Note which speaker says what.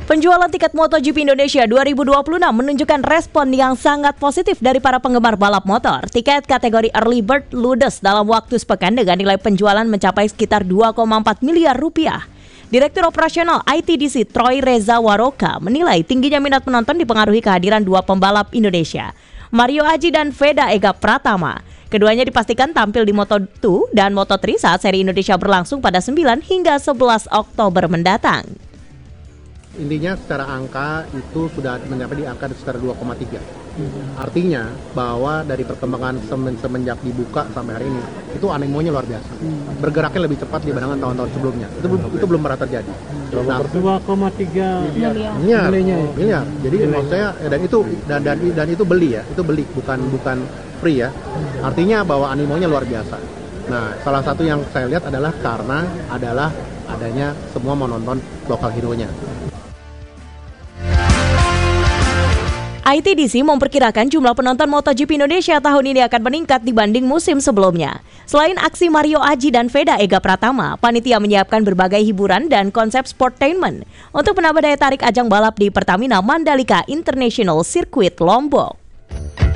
Speaker 1: Penjualan tiket MotoGP Indonesia 2026 menunjukkan respon yang sangat positif dari para penggemar balap motor. Tiket kategori Early Bird ludes dalam waktu sepekan dengan nilai penjualan mencapai sekitar 2,4 miliar rupiah. Direktur Operasional ITDC Troy Reza Waroka menilai tingginya minat penonton dipengaruhi kehadiran dua pembalap Indonesia, Mario Aji dan Veda Ega Pratama. Keduanya dipastikan tampil di Moto2 dan Moto3 saat seri Indonesia berlangsung pada 9 hingga 11 Oktober mendatang.
Speaker 2: Intinya secara angka itu sudah mencapai di angka sekitar 2,3. Artinya bahwa dari perkembangan semenjak dibuka sampai hari ini itu animonya luar biasa. Bergeraknya lebih cepat dibandingkan tahun-tahun sebelumnya. Itu belum pernah terjadi.
Speaker 3: Nah, 2,3
Speaker 2: miliar. Jadi maksud saya dan itu beli ya. Itu beli bukan free ya. Artinya bahwa animonya luar biasa. Nah, salah satu yang saya lihat adalah karena adanya semua mau nonton lokal hero-nya.
Speaker 1: ITDC memperkirakan jumlah penonton MotoGP Indonesia tahun ini akan meningkat dibanding musim sebelumnya. Selain aksi Mario Aji dan Veda Ega Pratama, panitia menyiapkan berbagai hiburan dan konsep sportainment untuk menambah daya tarik ajang balap di Pertamina Mandalika International Circuit Lombok.